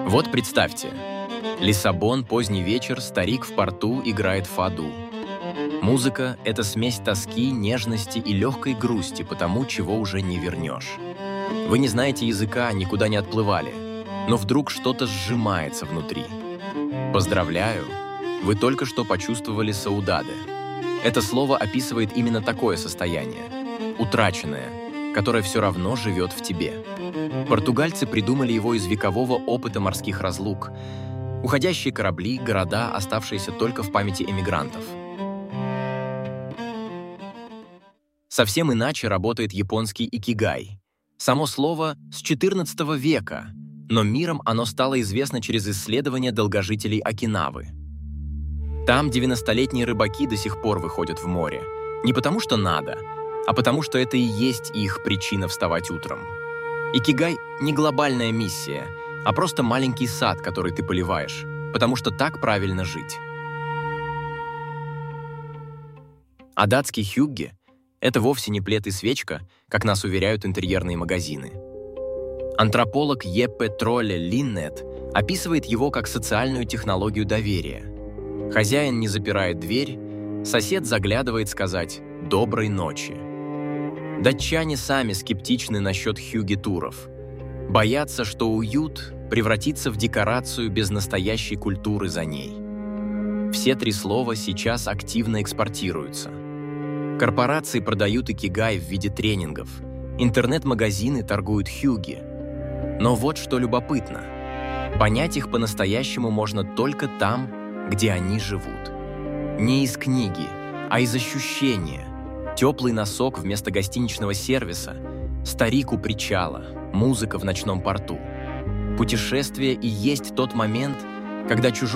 Вот представьте, Лиссабон, поздний вечер, старик в порту играет фаду. Музыка — это смесь тоски, нежности и легкой грусти по тому, чего уже не вернешь. Вы не знаете языка, никуда не отплывали, но вдруг что-то сжимается внутри. Поздравляю, вы только что почувствовали саудаде. Это слово описывает именно такое состояние, утраченное, которое все равно живет в тебе. Португальцы придумали его из векового опыта морских разлук. Уходящие корабли, города, оставшиеся только в памяти эмигрантов. Совсем иначе работает японский икигай. Само слово с XIV века, но миром оно стало известно через исследования долгожителей Окинавы. Там 90-летние рыбаки до сих пор выходят в море. Не потому что надо, а потому что это и есть их причина вставать утром. Икигай — не глобальная миссия, а просто маленький сад, который ты поливаешь, потому что так правильно жить. А датский хюгге — это вовсе не плед и свечка, как нас уверяют интерьерные магазины. Антрополог Еппе Тролле Линнет описывает его как социальную технологию доверия. Хозяин не запирает дверь, сосед заглядывает сказать «доброй ночи». Датчане сами скептичны насчет хюгге-туров. Боятся, что уют превратится в декорацию без настоящей культуры за ней. Все три слова сейчас активно экспортируются. Корпорации продают икигай в виде тренингов. Интернет-магазины торгуют хюгге. Но вот что любопытно. Понять их по-настоящему можно только там, где они живут. Не из книги, а из ощущения. Теплый носок вместо гостиничного сервиса, старик у причала, музыка в ночном порту. Путешествие и есть тот момент, когда чужой